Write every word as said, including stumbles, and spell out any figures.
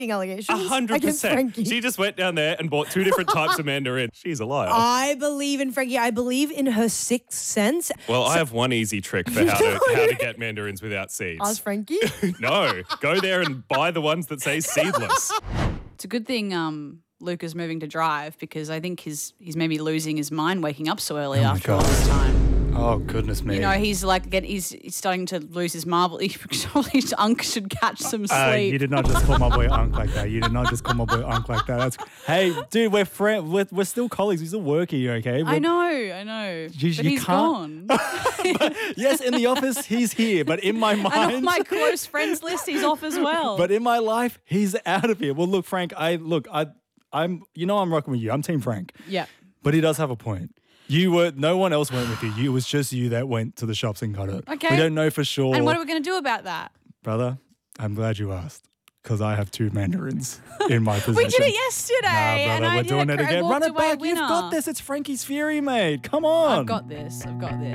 allegations A hundred against percent. Frankie. She just went down there and bought two different types of mandarin. She's a liar. I believe in Frankie. I believe in her sixth sense. Well, I have one easy trick for how to how to get mandarins without seeds. Ask Frankie. No, go there and buy the ones that say seedless. It's a good thing um, Luke is moving to drive because I think he's he's maybe losing his mind waking up so early Oh my after all God. this time. Oh, goodness me. You know, he's like get he's, he's starting to lose his marble. He probably Unc should catch some sleep. Uh, you did not just call my boy Unc like that. You did not just call my boy Unc like that. That's hey, dude, we're friend. We're, we're still colleagues. We still work here, okay? I We're- know, I know. You- but you he's can't- gone. Yes, in the office, he's here, but in my mind, And on my close friends list, he's off as well. but in my life, he's out of here. Well, look, Frank, I look, I, I'm, you know, I'm rocking with you. I'm Team Frank. yeah. But he does have a point. You were, no one else went with you. you. It was just you that went to the shops and got it. Okay. We don't know for sure. And what are we going to do about that? Brother, I'm glad you asked because I have two mandarins in my possession. We did it yesterday. Nah, and brother, I we're did doing a it cr- I again. Run walked it away back. You've winner. got this. It's Frankie's Fury, mate. Come on. I've got this. I've got this.